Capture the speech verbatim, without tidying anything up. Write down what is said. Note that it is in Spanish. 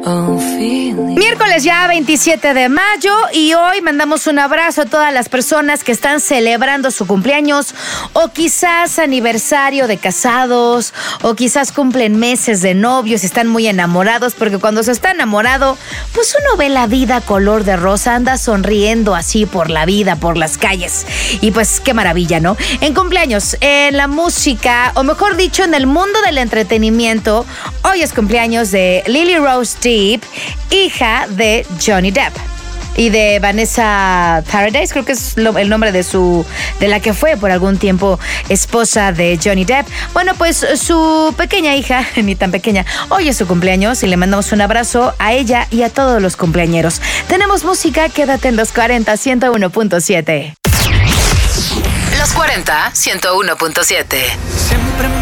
Miércoles ya veintisiete de mayo y hoy mandamos un abrazo a todas las personas que están celebrando su cumpleaños o quizás aniversario de casados o quizás cumplen meses de novios y están muy enamorados, porque cuando se está enamorado pues uno ve la vida color de rosa, anda sonriendo así por la vida, por las calles, y pues qué maravilla, ¿no? En cumpleaños, en la música, o mejor dicho en el mundo del entretenimiento, hoy es cumpleaños de Lily Rose Depp, hija de Johnny Depp y de Vanessa Paradis, creo que es lo, el nombre de su de la que fue por algún tiempo esposa de Johnny Depp. Bueno, pues su pequeña hija, ni tan pequeña, hoy es su cumpleaños y le mandamos un abrazo a ella y a todos los cumpleañeros. Tenemos música, quédate en los cuarenta, ciento uno punto siete. Los cuarenta, ciento uno punto siete. Siempre